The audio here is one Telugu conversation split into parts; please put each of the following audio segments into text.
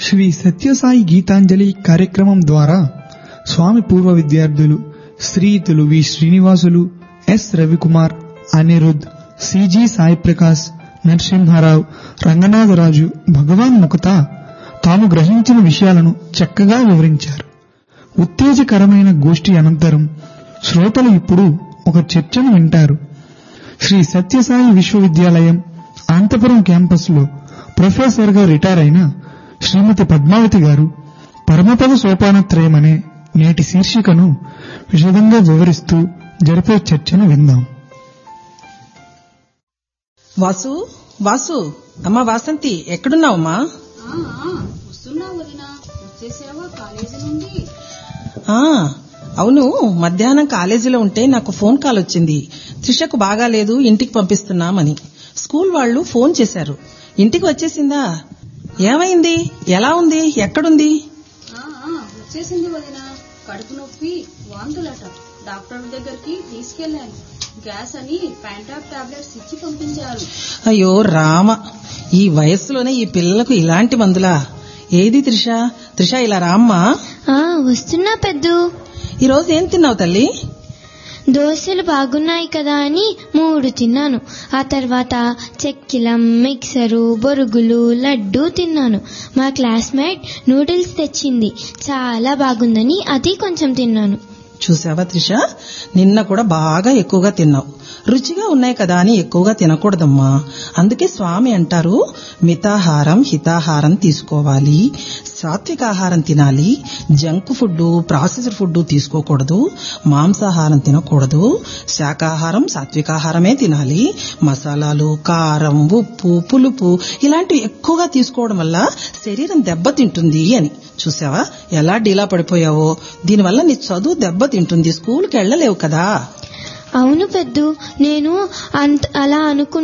శ్రీ సత్యసాయి గీతాంజలి కార్యక్రమం ద్వారా స్వామి పూర్వ విద్యార్థులు శ్రీయుతులు వి శ్రీనివాసులు, ఎస్ రవికుమార్, అనిరుద్, సిజి సాయి ప్రకాశ్, నరసింహారావు, రంగనాథరాజు భగవాన్ ముఖత తాము గ్రహించిన విషయాలను చక్కగా వివరించారు. ఉత్తేజకరమైన గోష్ఠి అనంతరం శ్రోతలు ఇప్పుడు ఒక చర్చను వింటారు. శ్రీ సత్యసాయి విశ్వవిద్యాలయం అనంతపురం క్యాంపస్ లో ప్రొఫెసర్ గా రిటైర్ అయిన శ్రీమతి పద్మావతి గారు పరమపద సోపానత్రయం అనే నేటి శీర్షికను విశదంగా వివరిస్తూ జరిపే చర్చను విందాం. వాసు, వాసు, అమ్మా వాసంతి, ఎక్కడున్నావమ్మా? అవును, మధ్యాహ్నం కాలేజీలో ఉంటే నాకు ఫోన్ కాల్ వచ్చింది. త్రిషకు బాగాలేదు, ఇంటికి పంపిస్తున్నామని. స్కూల్ వాళ్ళు ఫోన్ చేశారు. ఇంటికి వచ్చేసిందా? ఏమైంది? ఎలా ఉంది? ఎక్కడుంది? వచ్చేసింది వదిన. కడుపు నొప్పి, వాంతులట. డాక్టర్ దగ్గరికి తీసుకెళ్లాను. గ్యాస్ అని ప్యాంటాప్ టాబ్లెట్స్ ఇచ్చి పంపించారు. అయ్యో రామ, ఈ వయస్సులోనే ఈ పిల్లలకు ఇలాంటి మందులా? ఏది త్రిష? త్రిష, ఇలా రామ్మా. వస్తున్నా పెద్దు. ఈరోజు ఏం తిన్నావు తల్లి? దోశలు బాగున్నాయి కదా అని 3 తిన్నాను. ఆ తర్వాత చెక్కిలం, మిక్సరు, బొరుగులు, లడ్డు తిన్నాను. మా క్లాస్మేట్ నూడిల్స్ తెచ్చింది, చాలా బాగుందని అది కొంచెం తిన్నాను. చూసావా త్రిష, నిన్న కూడా బాగా ఎక్కువగా తిన్నావు. రుచిగా ఉన్నాయి కదా అని ఎక్కువగా తినకూడదమ్మా. అందుకే స్వామి అంటారు, మితాహారం హితాహారం తీసుకోవాలి, సాత్వికాహారం తినాలి, జంక్ ఫుడ్, ప్రాసెస్డ్ ఫుడ్ తీసుకోకూడదు, మాంసాహారం తినకూడదు, శాకాహారం సాత్వికాహారమే తినాలి, మసాలాలు, కారం, ఉప్పు, పులుపు ఇలాంటివి ఎక్కువగా తీసుకోవడం వల్ల శరీరం దెబ్బతింటుంది అని. చూసావా ఎలా డీలా పడిపోయావో? దీనివల్ల నీ చదువు దెబ్బతింటుంది, స్కూల్కి వెళ్లలేవు కదా. అవును పెద్దు, నేను అలా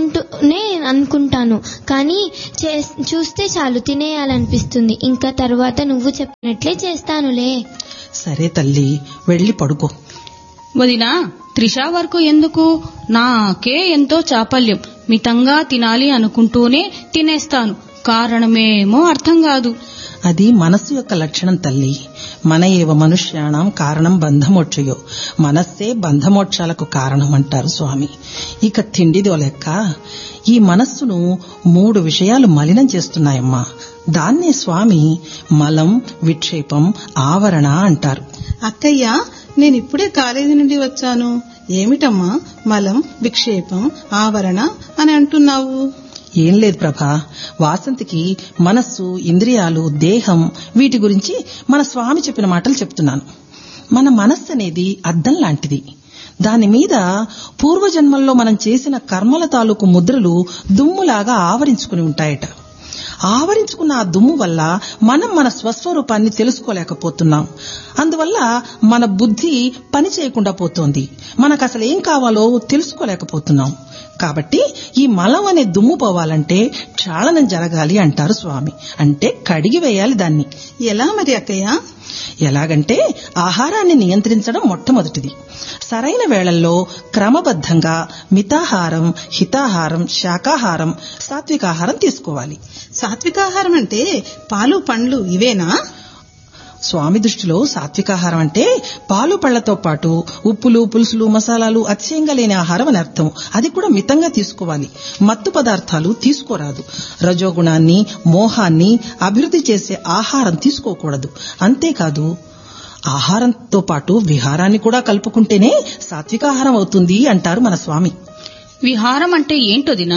అనుకుంటాను, కానీ చూస్తే చాలు తినేయాలనిపిస్తుంది. ఇంకా తర్వాత నువ్వు చెప్పినట్లే చేస్తానులే. సరే తల్లి, వెళ్లి పడుకో. వదినా, త్రిషా వరకు ఎందుకు? నాకే ఎంతో చాపల్యం. మితంగా తినాలి అనుకుంటూనే తినేస్తాను. కారణమేమో అర్థం కాదు. అది మనస్సు యొక్క లక్షణం తల్లి. మన ఏవ మనుష్యాణం కారణం బంధమోక్షయో, మనస్సే బంధమోక్షాలకు కారణం అంటారు స్వామి. ఇక తిండిదో లెక్క. ఈ మనస్సును 3 విషయాలు మలినం చేస్తున్నాయమ్మా. దాన్నే స్వామి మలం, విక్షేపం, ఆవరణ అంటారు. అక్కయ్య, నేనిప్పుడే కాలేజీ నుండి వచ్చాను. ఏమిటమ్మా మలం, విక్షేపం, ఆవరణ అని అంటున్నావు? ఏం లేదు ప్రభా, వాసంతికి మనస్సు, ఇంద్రియాలు, దేహం వీటి గురించి మన స్వామి చెప్పిన మాటలు చెప్తున్నాను. మన మనస్సు అనేది అద్దం లాంటిది. దాని మీద పూర్వజన్మల్లో మనం చేసిన కర్మల తాలూకు ముద్రలు దుమ్ములాగా ఆవరించుకుని ఉంటాయట. ఆవరించుకున్న ఆ దుమ్ము వల్ల మనం మన స్వస్వరూపాన్ని తెలుసుకోలేకపోతున్నాం. అందువల్ల మన బుద్ధి పని చేయకుండా పోతోంది. మనకు అసలు ఏం కావాలో తెలుసుకోలేకపోతున్నాం. కాబట్టి ఈ మలం అనే దుమ్ము పోవాలంటే క్షాళనం జరగాలి అంటారు స్వామి. అంటే కడిగి వేయాలి దాన్ని. ఎలా మరి అక్కయ్య? ఎలాగంటే ఆహారాన్ని నియంత్రించడం మొట్టమొదటిది. సరైన వేళల్లో క్రమబద్ధంగా మితాహారం, హితాహారం, శాకాహారం, సాత్వికాహారం తీసుకోవాలి. సాత్వికాహారం అంటే పాలు, పండ్లు ఇవేనా? స్వామి దృష్టిలో సాత్వికాహారం అంటే పాలు, పళ్లతో పాటు ఉప్పులు, పులుసులు, మసాలాలు అతిశయంగా లేని ఆహారం అని అర్థం. అది కూడా మితంగా తీసుకోవాలి. మత్తు పదార్థాలు తీసుకోరాదు. రజోగుణాన్ని, మోహాన్ని అభివృద్ధి చేసే ఆహారం తీసుకోకూడదు. అంతేకాదు, ఆహారంతో పాటు విహారాన్ని కూడా కలుపుకుంటేనే సాత్వికాహారం అవుతుంది అంటారు మన స్వామి. విహారం అంటే ఏంటోదినా?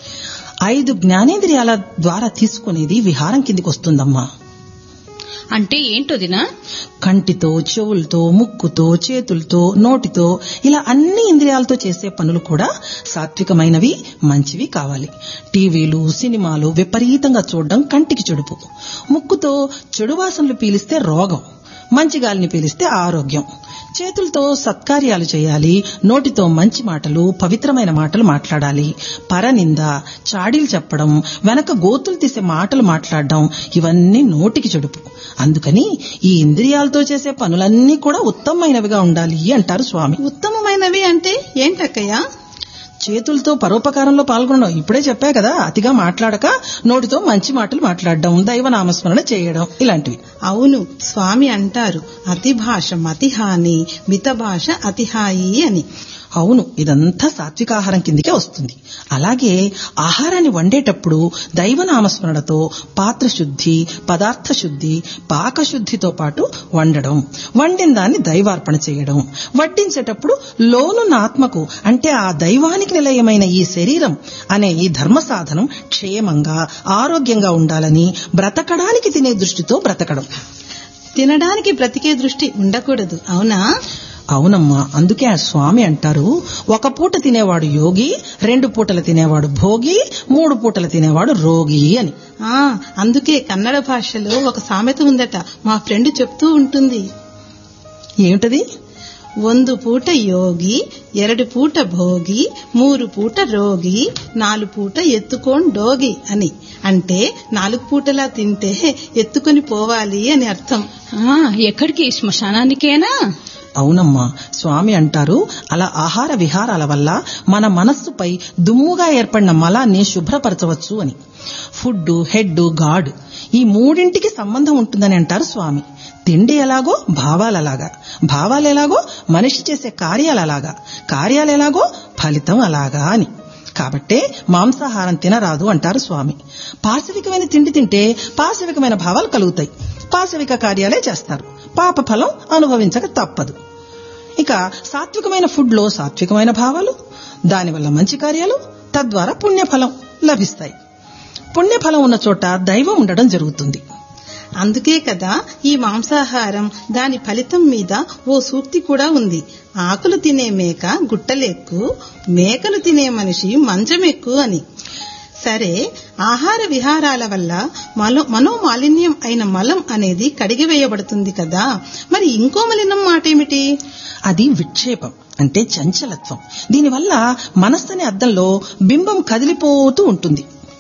5 జ్ఞానేంద్రియాల ద్వారా తీసుకునేది విహారం కిందికి వస్తుందమ్మా. అంటే ఏంటోదినా? కంటితో, చెవులతో, ముక్కుతో, చేతులతో, నోటితో ఇలా అన్ని ఇంద్రియాలతో చేసే పనులు కూడా సాత్వికమైనవి, మంచివి కావాలి. టీవీలు, సినిమాలు విపరీతంగా చూడడం కంటికి చెడుపు. ముక్కుతో చెడు వాసనలు పీలిస్తే రోగం, మంచి గాలిని పీలిస్తే ఆరోగ్యం. చేతులతో సత్కార్యాలు చేయాలి. నోటితో మంచి మాటలు, పవిత్రమైన మాటలు మాట్లాడాలి. పరనింద, చాడీలు చెప్పడం, వెనక గోతులు తీసే మాటలు మాట్లాడడం ఇవన్నీ నోటికి చెడుపు. అందుకని ఈ ఇంద్రియాలతో చేసే పనులన్నీ కూడా ఉత్తమమైనవిగా ఉండాలి అంటారు స్వామి. ఉత్తమమైనవి అంటే ఏంటక్కయ్య? చేతులతో పరోపకారంలో పాల్గొనడం. ఇప్పుడే చెప్పా కదా, అతిగా మాట్లాడక నోటితో మంచి మాటలు మాట్లాడడం, దైవనామస్మరణ చేయడం, ఇలాంటివి. అవును, స్వామి అంటారు అతి భాష మతిహాని, మిత భాష అతిహాయి అని. అవును, ఇదంతా సాత్వికాహారం కిందికే వస్తుంది. అలాగే ఆహారాన్ని వండేటప్పుడు దైవనామస్మరణతో పాత్ర శుద్ధి, పదార్థ శుద్ధి, పాకశుద్ధితో పాటు వండడం, వండిన దాన్ని దైవార్పణ చేయడం, వడ్డించేటప్పుడు లోనున్న ఆత్మకు అంటే ఆ దైవానికి నిలయమైన ఈ శరీరం అనే ఈ ధర్మ సాధనం క్షేమంగా ఆరోగ్యంగా ఉండాలని బ్రతకడానికి తినే దృష్టితో బ్రతకడం. తినడానికి బ్రతికే దృష్టి ఉండకూడదు. అవునా? అవునమ్మా, అందుకే ఆ స్వామి అంటారు, ఒక పూట తినేవాడు యోగి, 2 పూటలు తినేవాడు భోగి, 3 పూటలు తినేవాడు రోగి అని. అందుకే కన్నడ భాషలో ఒక సామెత ఉందట, మా ఫ్రెండ్ చెప్తూ ఉంటుంది. ఏమిటది? 1 పూట యోగి, 2 పూట భోగి, 3 పూట రోగి, 4 పూట ఎత్తుకోన్ డోగి అని. అంటే 4 పూటలా తింటే ఎత్తుకొని పోవాలి అని అర్థం. ఎక్కడికి? శ్మశానానికేనా? అవునమ్మా, స్వామి అంటారు, అలా ఆహార విహారాల వల్ల మన మనస్సుపై దుమ్ముగా ఏర్పడిన మలాన్ని శుభ్రపరచవచ్చు అని. ఫుడ్, హెడ్, గాడ్ ఈ మూడింటికి సంబంధం ఉంటుందని అంటారు స్వామి. తిండి ఎలాగో భావాలలాగా, భావాలు ఎలాగో మనిషి చేసే కార్యాలలాగా, కార్యాలు ఎలాగో ఫలితం అలాగా అని. కాబట్టే మాంసాహారం తినరాదు అంటారు స్వామి. పాశవికమైన తిండి తింటే పాశవికమైన భావాలు కలుగుతాయి, పాశవిక కార్యాలే చేస్తారు, పాప ఫలం అనుభవించక తప్పదు. ఇక సాత్వికమైన ఫుడ్ లో సాత్వికమైన భావాలు, దానివల్ల మంచి కార్యాలు, తద్వారా పుణ్యఫలం లభిస్తాయి. పుణ్యఫలం ఉన్న చోట దైవం ఉండడం జరుగుతుంది. అందుకే కదా ఈ మాంసాహారం దాని ఫలితం మీద ఓ సూక్తి కూడా ఉంది. ఆకులు తినే మేక గుట్టలెక్కు, మేకను తినే మనిషి మంచమెక్కు అని. సరే, ఆహార విహారాల వల్ల మనోమాలిన్యం అయిన మలం అనేది కడిగివేయబడుతుంది కదా, మరి ఇంకో మలినం మాటేమిటి? అది విక్షేపం అంటే చంచలత్వం. దీనివల్ల మనస్సనే అద్దంలో బింబం కదిలిపోతూ ఉంటుంది.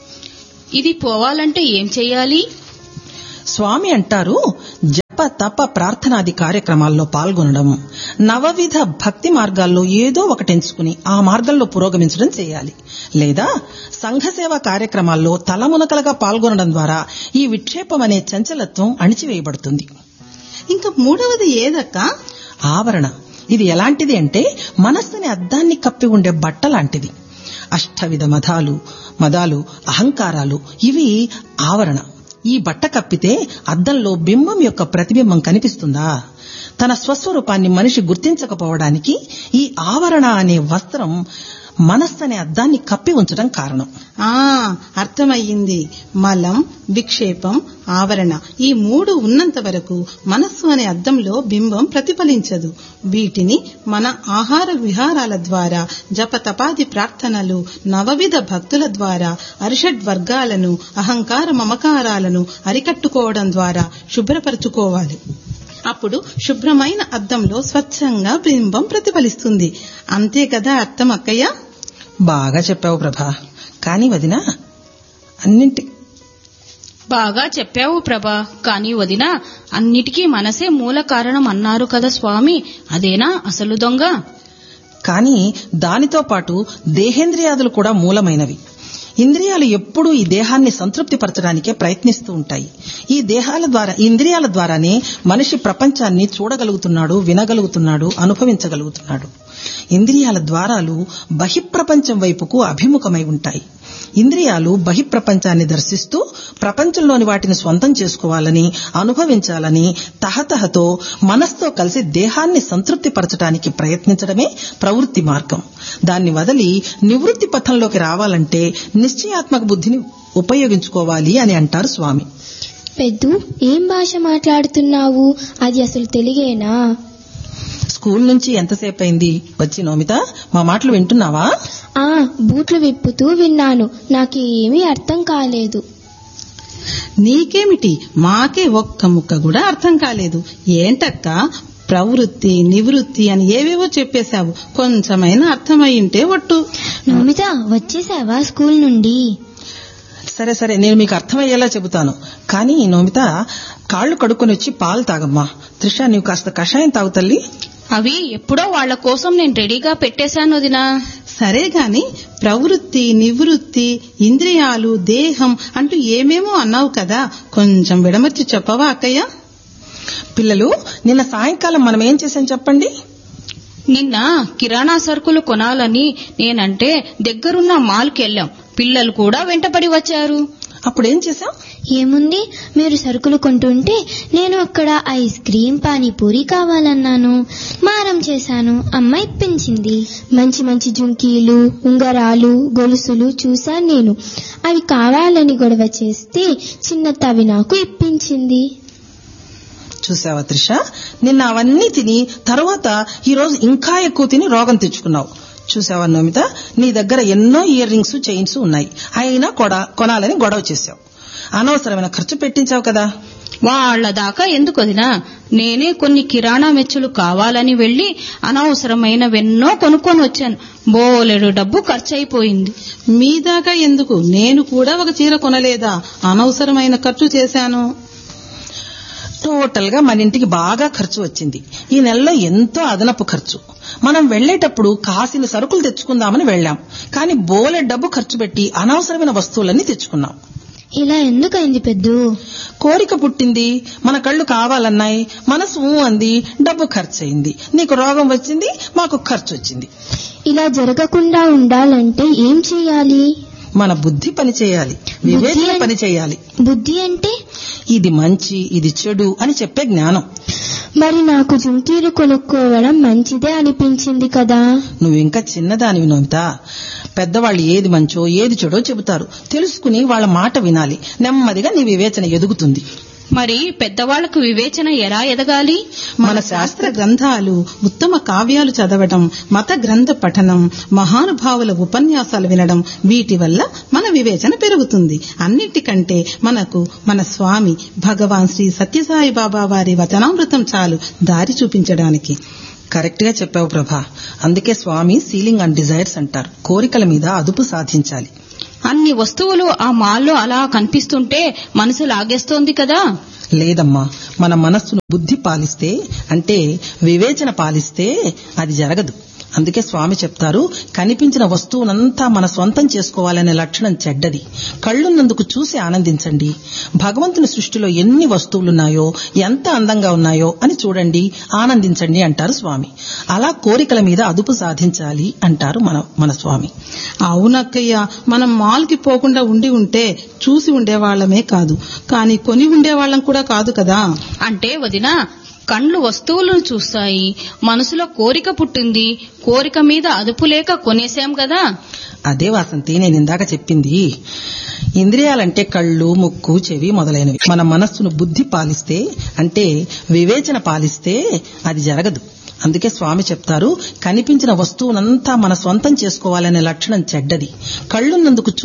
ఇది పోవాలంటే ఏం చెయ్యాలి? స్వామి అంటారు, జప తప ప్రార్థనాది కార్యక్రమాల్లో పాల్గొనడం, నవవిధ భక్తి మార్గాల్లో ఏదో ఒకటి ఎంచుకుని ఆ మార్గంలో పురోగమించడం చేయాలి. లేదా సంఘసేవ కార్యక్రమాల్లో తలమునకలుగా పాల్గొనడం ద్వారా ఈ విక్షేపం అనే చంచలత్వం అణిచివేయబడుతుంది. ఇంకా 3వది ఏదక్క? ఆవరణ. ఇది ఎలాంటిది అంటే మనస్సుని అద్దాన్ని కప్పి ఉండే బట్ట లాంటిది. అష్టవిధ మదాలు, అహంకారాలు ఇవి ఆవరణ. ఈ బట్ట కప్పితే అద్దంలో బింబం యొక్క ప్రతిబింబం కనిపిస్తుందా? తన స్వస్వరూపాన్ని మనిషి గుర్తించకపోవడానికి ఈ ఆవరణ అనే వస్త్రం మనస్సు అనే అద్దాన్ని కప్పి ఉంచడం కారణం. అర్థమయ్యింది. మలం, విక్షేపం, ఆవరణ ఈ 3 ఉన్నంత వరకు మనస్సు అనే అద్దంలో బింబం ప్రతిఫలించదు. వీటిని మన ఆహార విహారాల ద్వారా, జపతపాది ప్రార్థనలు, నవవిధ భక్తుల ద్వారా అరిషడ్ వర్గాలను, అహంకార మమకారాలను అరికట్టుకోవడం ద్వారా శుభ్రపరచుకోవాలి. అప్పుడు శుభ్రమైన అద్దంలో స్వచ్ఛంగా బింబం ప్రతిఫలిస్తుంది. అంతే కదా అర్థం అక్కయ్య? బాగా చెప్పావు ప్రభా. కానీ వదినా, బాగా చెప్పావు ప్రభా. కానీ వదినా, అన్నిటికీ మనసే మూల కారణం అన్నారు కదా స్వామి, అదేనా అసలు దొంగ? కానీ దానితో పాటు దేహేంద్రియాదులు కూడా మూలమైనవి. ఇంద్రియాలు ఎప్పుడూ ఈ దేహాన్ని సంతృప్తిపరచడానికే ప్రయత్నిస్తూ ఉంటాయి. ఈ ఇంద్రియాల ద్వారానే మనిషి ప్రపంచాన్ని చూడగలుగుతున్నాడు, వినగలుగుతున్నాడు, అనుభవించగలుగుతున్నాడు. ఇంద్రియాల ద్వారాలు బహిప్రపంచం వైపుకు అభిముఖమై ఉంటాయి. ఇంద్రియాలు బహిప్రపంచాన్ని దర్శిస్తూ ప్రపంచంలోని వాటిని స్వంతం చేసుకోవాలని, అనుభవించాలని తహతహతో మనస్సుతో కలిసి దేహాన్ని సంతృప్తిపరచడానికి ప్రయత్నించడమే ప్రవృత్తి మార్గం. దాన్ని వదిలి నివృత్తి పథంలోకి రావాలంటే నిశ్చయాత్మక బుద్ధిని ఉపయోగించుకోవాలి అని అంటారు స్వామి. పెద్దు, ఏం భాష మాట్లాడుతున్నావు? అది అసలు తెలుగేనా? స్కూల్ నుంచి ఎంతసేపు అయింది వచ్చి? నోమిత, మా మాటలు వింటున్నావా? బూట్లు విప్పుతూ విన్నాను. నాకేమీ అర్థం కాలేదు. నీకేమిటి? మాకే ఒక్క ముక్క కూడా అర్థం కాలేదు. ఏంటక్క, ప్రవృత్తి, నివృత్తి అని ఏవేవో చెప్పేశావు. కొంచెమైనా అర్థమయ్యింటే ఒట్టు. నోమిత, వచ్చేసావా స్కూల్ నుండి? సరే సరే, నేను మీకు అర్థమయ్యేలా చెబుతాను. కానీ నోమిత, కాళ్లు కడుక్కొని వచ్చి పాలు తాగమ్మా. త్రిష, నీవు కాస్త కషాయం తాగు తల్లి. అవి ఎప్పుడో వాళ్ల కోసం నేను రెడీగా పెట్టేశాను వదినా. సరే గాని ప్రవృత్తి, నివృత్తి, ఇంద్రియాలు, దేహం అంటూ ఏమేమో అన్నావు కదా, కొంచెం విడమర్చి చెప్పవా అక్కయ్య? పిల్లలు, నిన్న సాయంకాలం మనం ఏం చేశాం చెప్పండి? నిన్న కిరాణా సరుకులు కొనాలని నేనంటే దగ్గరున్న మాల్కి వెళ్ళాం. పిల్లలు కూడా వెంటపడి వచ్చారు. అప్పుడేం చేశాం? ఏముంది, మీరు సరుకులు కొంటుంటే నేను అక్కడ ఐస్ క్రీం, పానీపూరి కావాలన్నాను. మారం చేశాను, అమ్మ ఇప్పించింది. మంచి మంచి జుంకీలు, ఉంగరాలు, గొలుసులు చూశాను నేను. అవి కావాలని గొడవ చేస్తే చిన్న తవి నాకు ఇప్పించింది. చూసావా త్రిష, నిన్న అవన్నీ తిని తర్వాత ఈరోజు ఇంకా ఎక్కువ తిని రోగం తెచ్చుకున్నావు. చూసావా నమిత, నీ దగ్గర ఎన్నో ఇయర్ రింగ్స్, చైన్స్ ఉన్నాయి, అయినా కొనాలని గొడవ చేశావు. అనవసరమైన ఖర్చు పెట్టించావు కదా. వాళ్ళ దాకా ఎందుకు వదినా? నేనే కొన్ని కిరాణా మెచ్చులు కావాలని వెళ్లి అనవసరమైనవెన్నో కొనుక్కొని వచ్చాను. బోలెడు డబ్బు ఖర్చయిపోయింది. మీ దాకా ఎందుకు, నేను కూడా ఒక చీర కొనలేదా? అనవసరమైన ఖర్చు చేశాను. టోటల్ గా మన ఇంటికి బాగా ఖర్చు వచ్చింది. ఈ నెలలో ఎంతో అదనపు ఖర్చు. మనం వెళ్లేటప్పుడు కాసిన సరుకులు తెచ్చుకుందామని వెళ్లాం, కానీ బోలెడు డబ్బు ఖర్చు పెట్టి అనవసరమైన వస్తువులన్నీ తెచ్చుకున్నాం. ఇలా ఎందుకైంది పెద్దు? కోరిక పుట్టింది, మన కళ్ళు కావాలన్నాయి, మనసు అంది, డబ్బు ఖర్చు అయింది. నీకు రోగం వచ్చింది, మాకు ఖర్చు వచ్చింది. ఇలా జరగకుండా ఉండాలంటే ఏం చెయ్యాలి? మన బుద్ధి పని చేయాలి, వివేచన పని చేయాలి. బుద్ధి అంటే ఇది మంచి, ఇది చెడు అని చెప్పే జ్ఞానం. మరి నాకు జుంకీలు కొనుక్కోవడం మంచిదే అనిపించింది కదా. నువ్వు ఇంకా చిన్నదానివి నోమిత. పెద్దవాళ్ళు ఏది మంచో ఏది చెడో చెబుతారు, తెలుసుకుని వాళ్ళ మాట వినాలి. నెమ్మదిగా నీ వివేచన ఎదుగుతుంది. మరి పెద్దవాళ్లకు వివేచన ఎలా ఎదగాలి? మన శాస్త్ర గ్రంథాలు, ఉత్తమ కావ్యాలు చదవడం, మత గ్రంథ పఠనం, మహానుభావుల ఉపన్యాసాలు వినడం, వీటి వల్ల మన వివేచన పెరుగుతుంది. అన్నిటికంటే మనకు మన స్వామి భగవాన్ శ్రీ సత్యసాయి బాబా వారి వచనామృతం చాలు దారి చూపించడానికి. కరెక్ట్ గా చెప్పావు ప్రభా. అందుకే స్వామి సీలింగ్ అండ్ డిజైర్స్ అంటారు. కోరికల మీద అదుపు సాధించాలి. అన్ని వస్తువులు ఆ మాల్లో అలా కనిపిస్తుంటే మనసు లాగేస్తోంది కదా. లేదమ్మా, మన మనస్సును బుద్ధి పాలిస్తే, అంటే వివేచన పాలిస్తే అది జరగదు. అందుకే స్వామి చెప్తారు, కనిపించిన వస్తువునంతా మన స్వంతం చేసుకోవాలనే లక్షణం చెడ్డది. కళ్ళున్నందుకు చూసి ఆనందించండి. భగవంతుని సృష్టిలో ఎన్ని వస్తువులున్నాయో, ఎంత అందంగా ఉన్నాయో అని చూడండి, ఆనందించండి అంటారు స్వామి. అలా కోరికల మీద అదుపు సాధించాలి అంటారు మన స్వామి. అవునక్కయ్య, మనం మాల్కి పోకుండా ఉండి ఉంటే చూసి ఉండేవాళ్లమే కాదు, కానీ కొని ఉండేవాళ్లం కూడా కాదు కదా. అంటే వదినా, కండ్లు వస్తువులను చూస్తాయి, మనసులో కోరిక పుట్టింది, కోరిక మీద అదుపు లేక కొనేశాం కదా. అదే వాసంతి, నేను ఇందాక చెప్పింది. ఇంద్రియాలంటే కళ్ళు, ముక్కు, చెవి మొదలైనవి. మన మనస్సును బుద్ధి పాలిస్తే, అంటే వివేచన పాలిస్తే అది జరగదు. అందుకే స్వామి చెప్తారు, కనిపించిన వస్తువునంతా మన స్వంతం చేసుకోవాలనే లక్షణం చెడ్డది. కళ్ళున్నందుకు